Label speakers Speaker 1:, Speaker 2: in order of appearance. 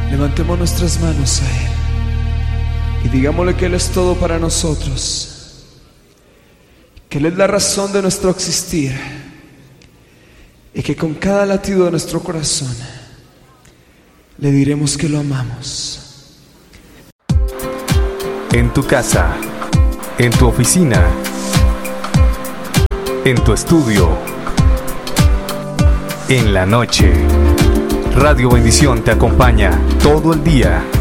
Speaker 1: Levantemos nuestras manos a Él y digámosle que Él es todo para nosotros, que Él es la razón de nuestro existir y que con cada latido de nuestro corazón le diremos que lo amamos.
Speaker 2: En tu casa, en tu oficina, en tu estudio, en la noche, Radio Bendición te acompaña todo el día.